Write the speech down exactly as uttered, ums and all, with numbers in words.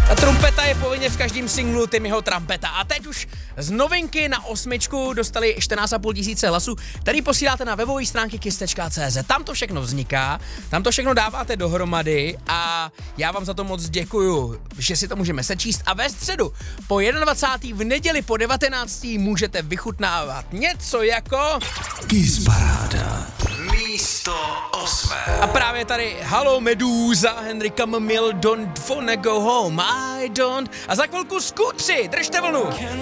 Ta trumpeta je povinně v každém singlu Timmyho Trumpeta. A teď už z novinky na osmičku dostali čtrnáct a půl tisíce hlasů, který posíláte na webové stránky kiss tečka cé zet. Tam to všechno vzniká, tam to všechno dáváte dohromady a já vám za to moc děkuju, že si to můžeme sečíst. A ve středu po dvacáté první v neděli po devatenácté můžete vychutnávat něco jako... Kiss Paráda. Místo osmé. A právě tady Halo Meduza, Henry Camille, Don't Wanna Go Home, I Don't. A za chvilku Skutři, držte vlnu.